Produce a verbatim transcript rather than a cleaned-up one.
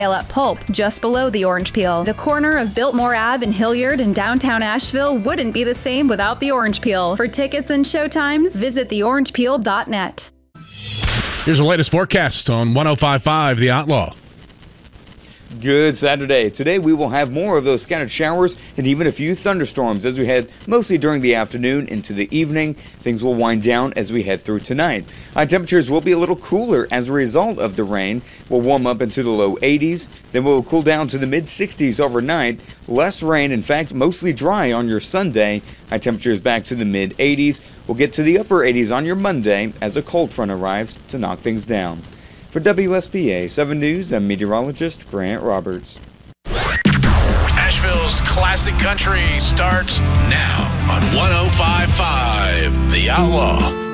at Pulp, just below the Orange Peel. The corner of Biltmore Ave in Hilliard in downtown Asheville wouldn't be the same without the Orange Peel. For tickets and showtimes, visit the orange peel dot net. Here's the latest forecast on one oh five point five The Outlaw. Good Saturday. Today we will have more of those scattered showers and even a few thunderstorms as we head mostly during the afternoon into the evening. Things will wind down as we head through tonight. High temperatures will be a little cooler as a result of the rain. We'll warm up into the low eighties, then we'll cool down to the mid sixties overnight. Less rain, in fact, mostly dry on your Sunday. High temperatures back to the mid eighties. We'll get to the upper eighties on your Monday as a cold front arrives to knock things down. For W S B A seven News, I'm meteorologist Grant Roberts. Asheville's classic country starts now on one oh five point five The Outlaw.